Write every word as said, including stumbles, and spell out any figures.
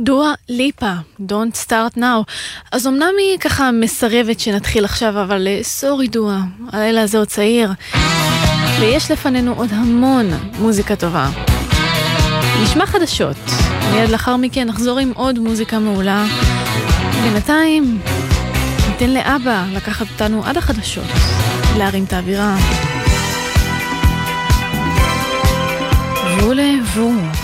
דואה ליפה, Don't Start Now. אז אמנם היא ככה מסרבת שנתחיל עכשיו, אבל סורי דואה, הלילה הזה עוד צעיר. ויש לפנינו עוד המון מוזיקה טובה. נשמע חדשות. מיד לאחר מכן נחזור עם עוד מוזיקה מעולה. בינתיים ניתן לאבא לקחת אותנו עד החדשות, להרים את האווירה. וולה וו.